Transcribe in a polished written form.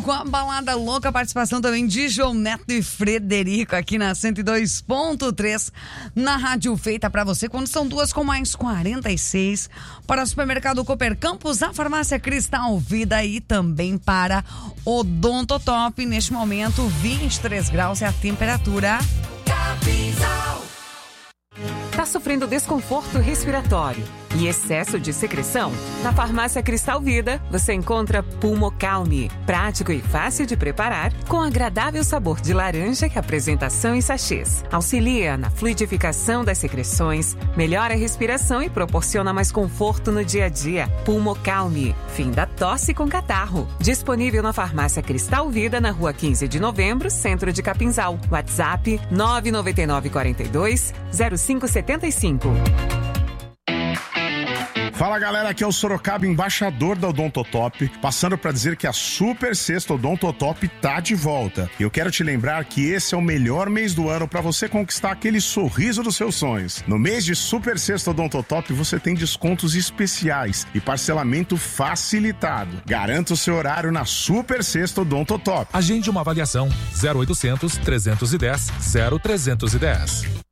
com a balada louca, a participação também de João Neto e Frederico aqui na 102.3, na rádio feita pra você, quando são 2:46, para o supermercado Cooper Campos, a farmácia Cristal Vida e também para Odontotop. Neste momento, 23 graus é a temperatura. Tá sofrendo desconforto respiratório e excesso de secreção? Na farmácia Cristal Vida, você encontra Pulmocalme, prático e fácil de preparar, com agradável sabor de laranja e apresentação em sachês. Auxilia na fluidificação das secreções, melhora a respiração e proporciona mais conforto no dia a dia. Pulmocalme, fim da tosse com catarro. Disponível na farmácia Cristal Vida, na rua 15 de novembro, centro de Capinzal. WhatsApp 99942-0575. Fala galera, aqui é o Sorocaba, embaixador da Odontotop, passando para dizer que a Super Sexta Odontotop tá de volta. E eu quero te lembrar que esse é o melhor mês do ano para você conquistar aquele sorriso dos seus sonhos. No mês de Super Sexta Odontotop você tem descontos especiais e parcelamento facilitado. Garanta o seu horário na Super Sexta Odontotop. Agende uma avaliação 0800 310 0310.